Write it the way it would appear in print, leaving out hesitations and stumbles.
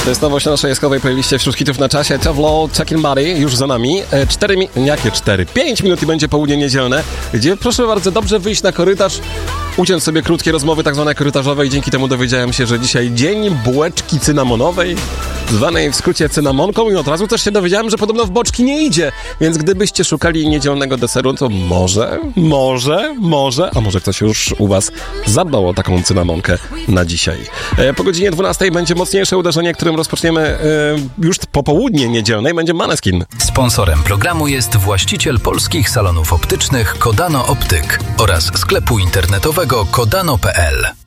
To jest nowość na naszej jaskowej playliście wśród hitów na czasie. Tavlo, Check-in Body już za nami. 5 minut i będzie południe niedzielne, gdzie proszę bardzo dobrze wyjść na korytarz, uciąć sobie krótkie rozmowy tak zwane korytarzowe i dzięki temu dowiedziałem się, że dzisiaj dzień bułeczki cynamonowej, zwanej w skrócie cynamonką, i od razu też się dowiedziałem, że podobno w boczki nie idzie, więc gdybyście szukali niedzielnego deseru, to może, a może ktoś już u was zadbał o taką cynamonkę na dzisiaj. Po godzinie 12 będzie mocniejsze uderzenie, którym rozpoczniemy już popołudnie niedzielnej, będzie Måneskin. Sponsorem programu jest właściciel polskich salonów optycznych Kodano Optyk oraz sklepu internetowego kodano.pl.